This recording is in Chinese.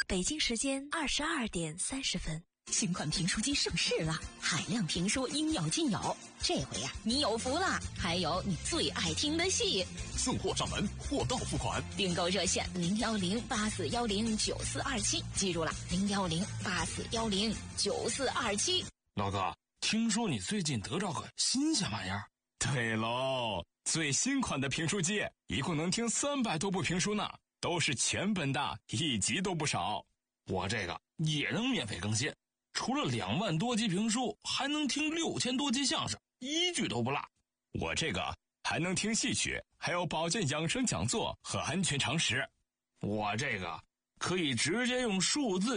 北京时间22点30分。 新款评书机上市了，海量评书应有尽有。这回呀，你有福了，还有你最爱听的戏。 送货上门，货到付款。 订购热线01084109427，记住了，01084109427。 老哥，听说你最近得着个新鲜玩意儿？ 对喽，最新款的评书机，一共能听300多部评书呢，都是全本的，一集都不少。 我这个也能免费更新，除了2万多集评书，还能听6000多集相声，一句都不落。 我这个还能听戏曲，还有保健养生讲座和安全常识。 我这个可以直接用数字